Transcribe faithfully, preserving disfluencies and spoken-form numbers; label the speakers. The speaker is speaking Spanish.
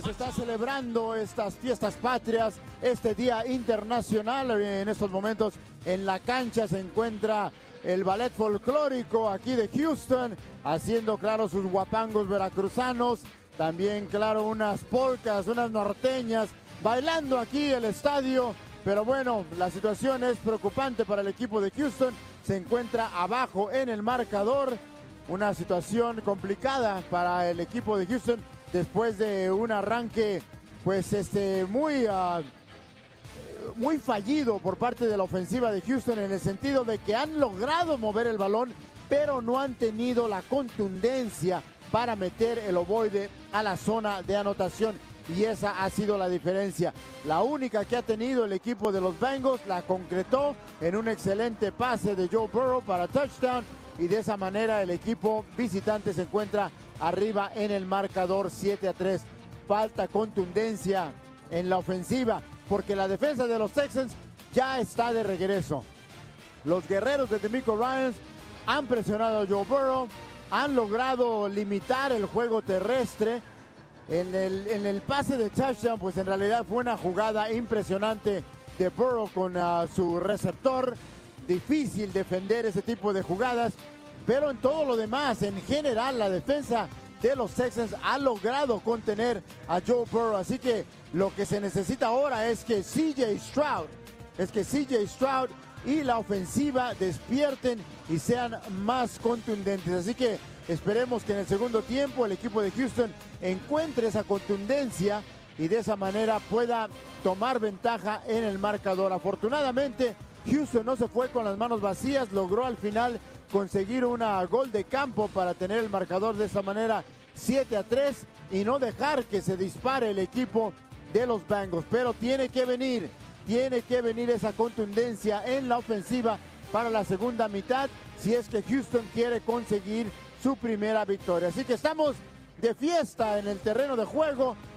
Speaker 1: pues está celebrando estas fiestas patrias, este día internacional. En estos momentos en la cancha se encuentra el ballet folclórico aquí de Houston, haciendo claro sus guapangos veracruzanos, también claro unas polcas, unas norteñas, bailando aquí el estadio. Pero bueno, la situación es preocupante para el equipo de Houston, se encuentra abajo en el marcador, una situación complicada para el equipo de Houston después de un arranque pues este muy uh, muy fallido por parte de la ofensiva de Houston, en el sentido de que han logrado mover el balón pero no han tenido la contundencia para meter el ovoide a la zona de anotación, y esa ha sido la diferencia. La única que ha tenido el equipo de los Bengals la concretó en un excelente pase de Joe Burrow para touchdown, y de esa manera el equipo visitante se encuentra arriba en el marcador siete a tres. Falta contundencia en la ofensiva porque la defensa de los Texans ya está de regreso. Los guerreros de DeMeco Ryans han presionado a Joe Burrow, han logrado limitar el juego terrestre. En el, en el pase de touchdown, pues en realidad fue una jugada impresionante de Burrow con uh, su receptor. Difícil defender ese tipo de jugadas, pero en todo lo demás, en general, la defensa de los Texans ha logrado contener a Joe Burrow. Así que lo que se necesita ahora es que C J Stroud, es que C J Stroud y la ofensiva despierten y sean más contundentes. Así que esperemos que en el segundo tiempo el equipo de Houston encuentre esa contundencia y de esa manera pueda tomar ventaja en el marcador. Afortunadamente, Houston no se fue con las manos vacías, logró al final conseguir una gol de campo para tener el marcador de esa manera siete a tres y no dejar que se dispare el equipo de los Bengals. Pero tiene que venir, tiene que venir esa contundencia en la ofensiva para la segunda mitad si es que Houston quiere conseguir su primera victoria. Así que estamos de fiesta en el terreno de juego.